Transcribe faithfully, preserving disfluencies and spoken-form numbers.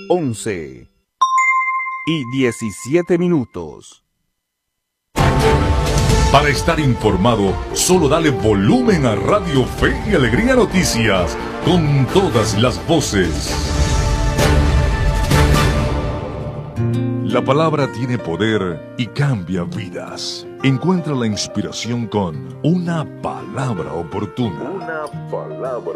once y diecisiete minutos. Para estar informado, solo dale volumen a Radio Fe y Alegría Noticias, con todas las voces. La palabra tiene poder y cambia vidas. Encuentra la inspiración con una palabra oportuna. Una palabra